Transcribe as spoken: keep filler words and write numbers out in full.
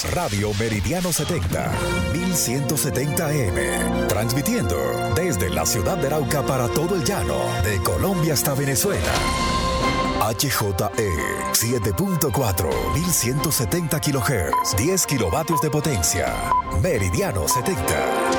Radio Meridiano setenta, mil ciento setenta A M, transmitiendo desde la ciudad de Arauca para todo el llano, de Colombia hasta Venezuela. H J E siete punto cuatro, mil ciento setenta kilohertz, diez kilovatios de potencia. Meridiano setenta.